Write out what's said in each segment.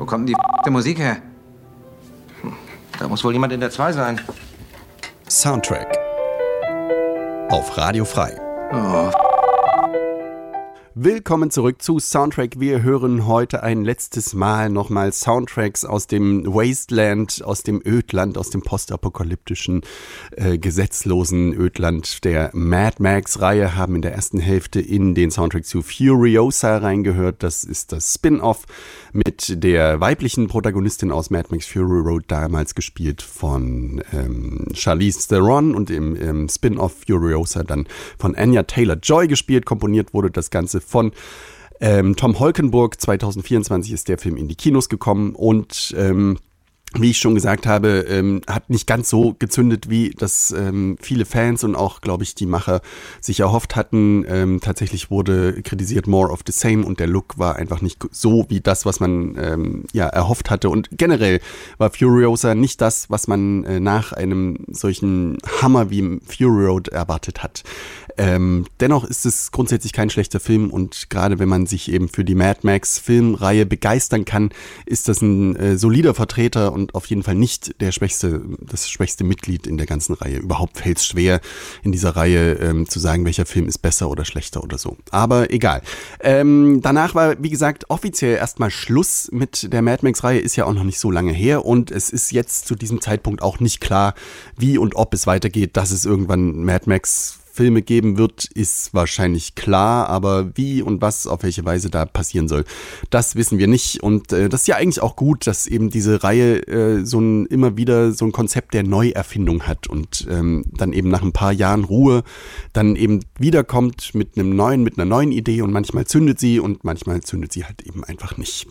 Wo kommt denn die Musik her? Da muss wohl jemand in der 2 sein. Soundtrack auf Radio Frei. Oh. Willkommen zurück zu Soundtrack. Wir hören heute ein letztes Mal nochmal Soundtracks aus dem Wasteland, aus dem Ödland, aus dem postapokalyptischen, gesetzlosen Ödland der Mad Max-Reihe, haben in der ersten Hälfte in den Soundtrack zu Furiosa reingehört. Das ist das Spin-Off mit der weiblichen Protagonistin aus Mad Max Fury Road, damals gespielt von Charlize Theron, und im Spin-Off Furiosa dann von Anya Taylor-Joy gespielt. Komponiert wurde das Ganze von Tom Holkenborg. 2024 ist der Film in die Kinos gekommen und wie ich schon gesagt habe, hat nicht ganz so gezündet, wie das viele Fans und auch, glaube ich, die Macher sich erhofft hatten. Tatsächlich wurde kritisiert more of the same und der Look war einfach nicht so wie das, was man erhofft hatte. Und generell war Furiosa nicht das, was man nach einem solchen Hammer wie Fury Road erwartet hat. Dennoch ist es grundsätzlich kein schlechter Film und gerade wenn man sich eben für die Mad Max Filmreihe begeistern kann, ist das ein solider Vertreter und auf jeden Fall nicht das schwächste Mitglied in der ganzen Reihe. Überhaupt fällt es schwer, in dieser Reihe zu sagen, welcher Film ist besser oder schlechter oder so. Aber egal. Danach war, wie gesagt, offiziell erstmal Schluss mit der Mad Max-Reihe, ist ja auch noch nicht so lange her und es ist jetzt zu diesem Zeitpunkt auch nicht klar, wie und ob es weitergeht, dass es irgendwann Mad Max Filme geben wird, ist wahrscheinlich klar, aber wie und was, auf welche Weise da passieren soll, das wissen wir nicht. Und das ist ja eigentlich auch gut, dass eben diese Reihe immer wieder so ein Konzept der Neuerfindung hat und dann eben nach ein paar Jahren Ruhe dann eben wiederkommt mit einer neuen Idee und manchmal zündet sie und manchmal zündet sie halt eben einfach nicht.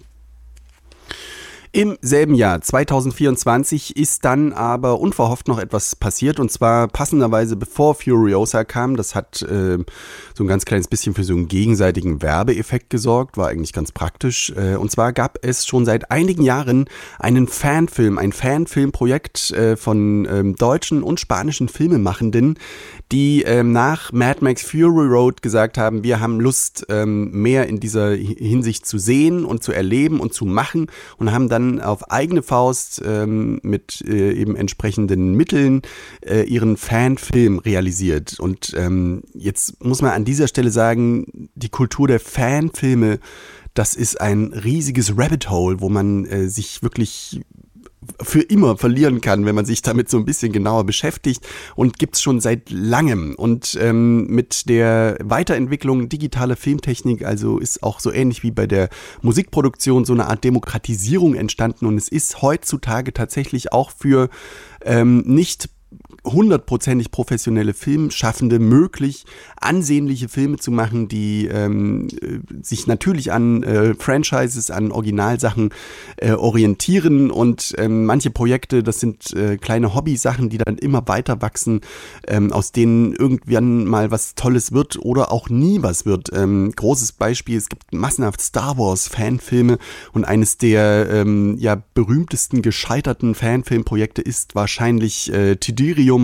Im selben Jahr, 2024, ist dann aber unverhofft noch etwas passiert und zwar passenderweise bevor Furiosa kam. Das hat so ein ganz kleines bisschen für so einen gegenseitigen Werbeeffekt gesorgt, war eigentlich ganz praktisch. Und zwar gab es schon seit einigen Jahren ein Fanfilmprojekt von deutschen und spanischen Filmemachenden, die nach Mad Max Fury Road gesagt haben, wir haben Lust, mehr in dieser Hinsicht zu sehen und zu erleben und zu machen und haben dann auf eigene Faust mit eben entsprechenden Mitteln ihren Fanfilm realisiert. Und jetzt muss man an dieser Stelle sagen, die Kultur der Fanfilme, das ist ein riesiges Rabbit Hole, wo man sich wirklich für immer verlieren kann, wenn man sich damit so ein bisschen genauer beschäftigt und gibt's schon seit langem und mit der Weiterentwicklung digitaler Filmtechnik, also ist auch so ähnlich wie bei der Musikproduktion so eine Art Demokratisierung entstanden und es ist heutzutage tatsächlich auch für nicht hundertprozentig professionelle Filmschaffende möglich, ansehnliche Filme zu machen, die sich natürlich an Franchises, an Originalsachen orientieren und manche Projekte, das sind kleine Hobbysachen, die dann immer weiter wachsen, aus denen irgendwann mal was Tolles wird oder auch nie was wird. Großes Beispiel, es gibt massenhaft Star Wars Fanfilme und eines der berühmtesten gescheiterten Fanfilmprojekte ist wahrscheinlich Tidirium,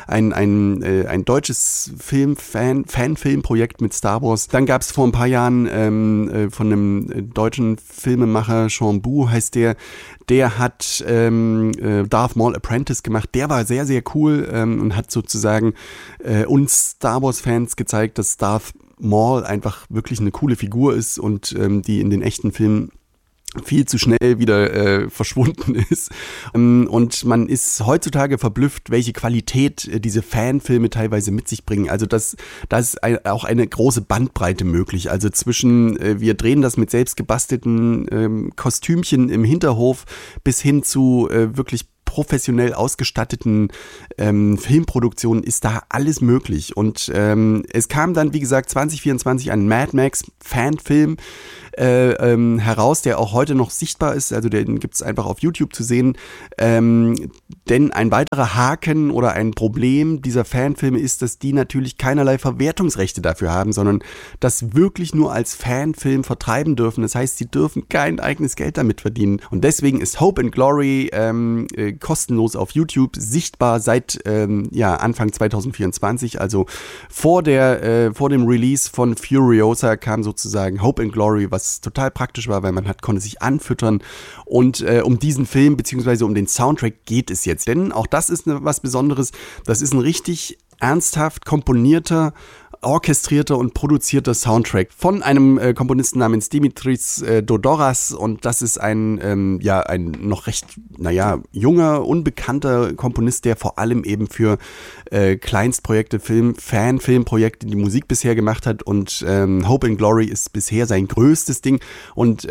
ein deutsches Fanfilmprojekt mit Star Wars. Dann gab es vor ein paar Jahren von einem deutschen Filmemacher, Sean Bu heißt der hat Darth Maul Apprentice gemacht. Der war sehr, sehr cool und hat sozusagen uns Star Wars Fans gezeigt, dass Darth Maul einfach wirklich eine coole Figur ist und die in den echten Filmen viel zu schnell wieder verschwunden ist. Und man ist heutzutage verblüfft, welche Qualität diese Fanfilme teilweise mit sich bringen. Also da ist auch eine große Bandbreite möglich. Also zwischen, wir drehen das mit selbst gebastelten Kostümchen im Hinterhof bis hin zu wirklich professionell ausgestatteten Filmproduktionen ist da alles möglich. Und es kam dann, wie gesagt, 2024 ein Mad Max Fanfilm heraus, der auch heute noch sichtbar ist, also den gibt es einfach auf YouTube zu sehen, denn ein weiterer Haken oder ein Problem dieser Fanfilme ist, dass die natürlich keinerlei Verwertungsrechte dafür haben, sondern das wirklich nur als Fanfilm vertreiben dürfen, das heißt, sie dürfen kein eigenes Geld damit verdienen und deswegen ist Hope and Glory kostenlos auf YouTube sichtbar seit Anfang 2024, also vor dem Release von Furiosa kam sozusagen Hope and Glory, was was total praktisch war, weil konnte sich anfüttern. Und um diesen Film beziehungsweise um den Soundtrack geht es jetzt. Denn auch das ist was Besonderes. Das ist ein richtig ernsthaft komponierter, orchestrierter und produzierter Soundtrack von einem Komponisten namens Dimitris Dodoras, und das ist ein noch recht, junger, unbekannter Komponist, der vor allem eben für Kleinstprojekte, Fanfilmprojekte die Musik bisher gemacht hat, und Hope and Glory ist bisher sein größtes Ding, und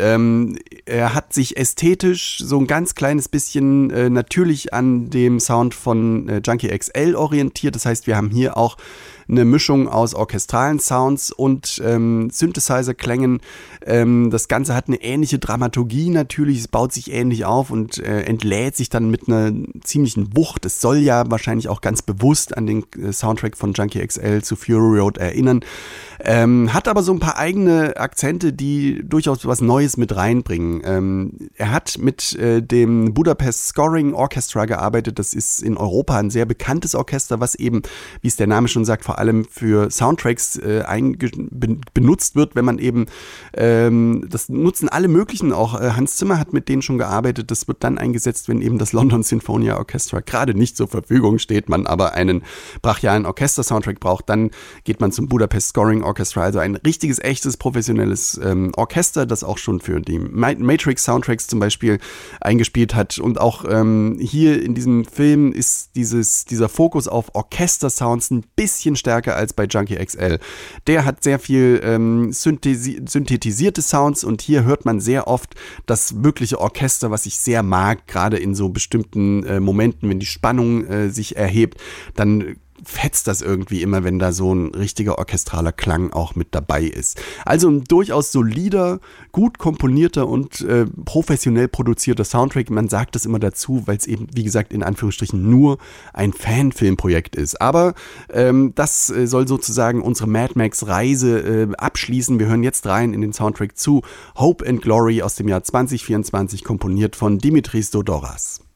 er hat sich ästhetisch so ein ganz kleines bisschen natürlich an dem Sound von Junkie XL orientiert. Das heißt, wir haben hier auch eine Mischung aus orchestralen Sounds und Synthesizer-Klängen. Das Ganze hat eine ähnliche Dramaturgie natürlich, es baut sich ähnlich auf und entlädt sich dann mit einer ziemlichen Wucht. Es soll ja wahrscheinlich auch ganz bewusst an den Soundtrack von Junkie XL zu Fury Road erinnern. Hat aber so ein paar eigene Akzente, die durchaus was Neues mit reinbringen. Er hat mit dem Budapest Scoring Orchestra gearbeitet. Das ist in Europa ein sehr bekanntes Orchester, was eben, wie es der Name schon sagt, vor allem für Soundtracks benutzt wird, wenn man eben, das nutzen alle möglichen, auch Hans Zimmer hat mit denen schon gearbeitet. Das wird dann eingesetzt, wenn eben das London Sinfonia Orchestra gerade nicht zur Verfügung steht, man aber einen brachialen Orchester-Soundtrack braucht, dann geht man zum Budapest Scoring Orchestra, also ein richtiges, echtes, professionelles Orchester, das auch schon für die Matrix-Soundtracks zum Beispiel eingespielt hat. Und auch hier in diesem Film ist dieser Fokus auf Orchester-Sounds ein bisschen stärker als bei Junkie XL. Der hat sehr viel synthetisierte Sounds, und hier hört man sehr oft das wirkliche Orchester, was ich sehr mag, gerade in so bestimmten Momenten, wenn die Spannung sich erhebt, dann fetzt das irgendwie immer, wenn da so ein richtiger orchestraler Klang auch mit dabei ist. Also ein durchaus solider, gut komponierter und professionell produzierter Soundtrack. Man sagt das immer dazu, weil es eben, wie gesagt, in Anführungsstrichen nur ein Fanfilmprojekt ist. Aber das soll sozusagen unsere Mad Max Reise abschließen. Wir hören jetzt rein in den Soundtrack zu Hope and Glory aus dem Jahr 2024, komponiert von Dimitris Dodoras.